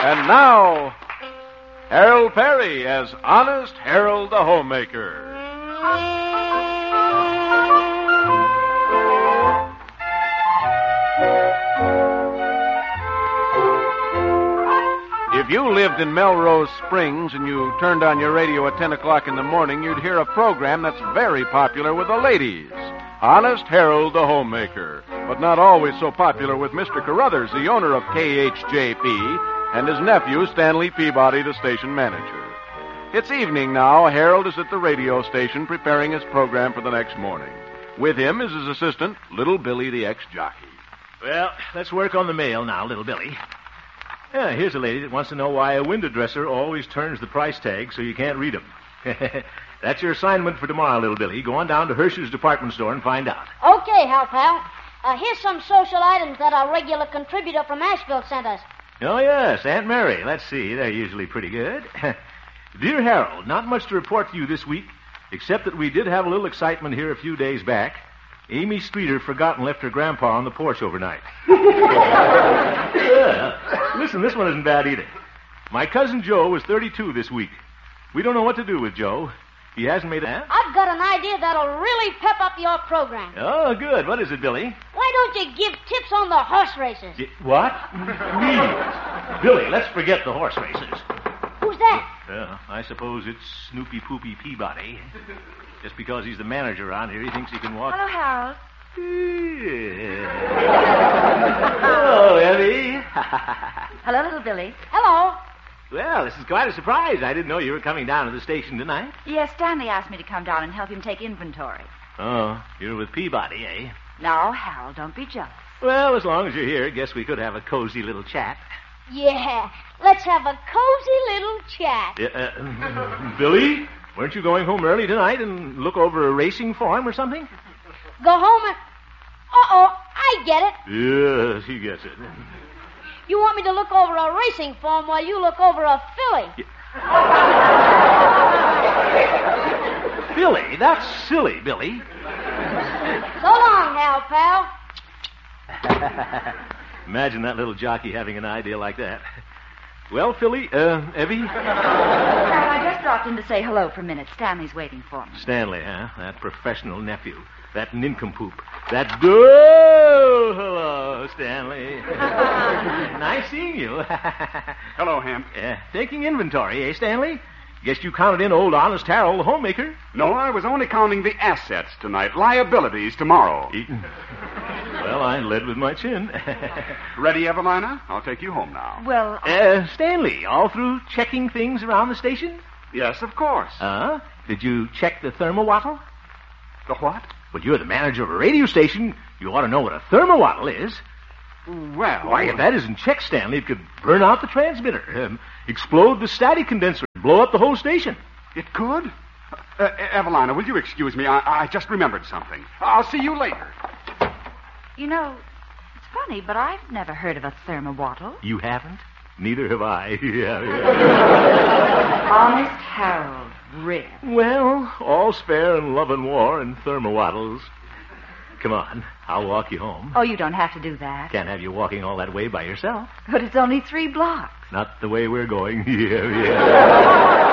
And now, Harold Perry as Honest Harold the Homemaker. If you lived in Melrose Springs and you turned on your radio at 10 o'clock in the morning, you'd hear a program that's very popular with the ladies. Honest Harold the Homemaker. But not always so popular with Mr. Carruthers, the owner of KHJP, and his nephew, Stanley Peabody, the station manager. It's evening now. Harold is at the radio station preparing his program for the next morning. With him is his assistant, Little Billy, the ex-jockey. Well, let's work on the mail now, Little Billy. Yeah, here's a lady that wants to know why a window dresser always turns the price tag so you can't read them. That's your assignment for tomorrow, Little Billy. Go on down to Hirsch's department store and find out. Okay, Hal Pal. Here's some social items that our regular contributor from Asheville sent us. Oh, yes, Aunt Mary. Let's see. They're usually pretty good. Dear Harold, not much to report to you this week, except that we did have a little excitement here a few days back. Amy Streeter forgot and left her grandpa on the porch overnight. Yeah. Listen, this one isn't bad either. My cousin Joe was 32 this week. We don't know what to do with Joe. He hasn't made a... I've got an idea that'll really pep up your program. Oh, good. What is it, Billy? Why don't you give tips on the horse races? What? Me? Billy, let's forget the horse races. Who's that? I suppose it's Snoopy Poopy Peabody. Just because he's the manager around here, he thinks he can walk... Hello, Harold. Hello, Evie. Hello, Little Billy. Hello. Well, this is quite a surprise. I didn't know you were coming down to the station tonight. Yes, Stanley asked me to come down and help him take inventory. Oh, you're with Peabody, eh? No, Harold, don't be jealous. Well, as long as you're here, guess we could have a cozy little chat. Yeah, let's have a cozy little chat. Billy, weren't you going home early tonight and look over a racing form or something? Go home and... Uh-oh, I get it. Yes, he gets it. You want me to look over a racing form while you look over a filly. Billy? That's silly, Billy. So long, Hal Pal. Imagine that little jockey having an idea like that. Well, Philly, Evie? Harold, I just dropped in to say hello for a minute. Stanley's waiting for me. Stanley, huh? That professional nephew. That nincompoop. That... Oh, hello, Stanley. Nice seeing you. Hello, Hemp. Taking inventory, eh, Stanley? Guess you counted in old Honest Harold, the homemaker. No, I was only counting the assets tonight. Liabilities tomorrow. Well, I led with my chin. Ready, Evelina? I'll take you home now. Well, Stanley, all through checking things around the station? Yes, of course. Did you check the thermowattle? The what? Well, you're the manager of a radio station. You ought to know what a thermowattle is. Well... Why, if that isn't checked, Stanley, it could burn out the transmitter, explode the static condenser, blow up the whole station. It could? Evelina, will you excuse me? I just remembered something. I'll see you later. you know, it's funny, but I've never heard of a thermowattle. You haven't? Neither have I. Yeah. Honest Harold, really? Well, all's fair in love and war and thermowattles. Come on, I'll walk you home. Oh, you don't have to do that. Can't have you walking all that way by yourself. But it's only 3 blocks. Not the way we're going. Yeah.